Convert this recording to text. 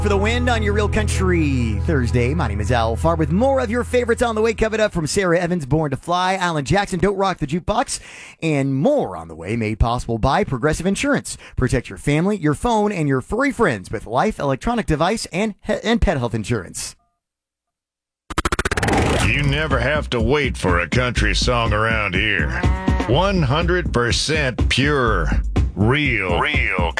For the win on your Real Country Thursday, my name is Al Farb with more of your favorites on the way. Coming up from Sarah Evans, Born to Fly, Alan Jackson, Don't Rock the Jukebox, and more on the way, made possible by Progressive Insurance. Protect your family, your phone, and your furry friends with life, electronic device, and pet health insurance. You never have to wait for a country song around here. 100% pure, real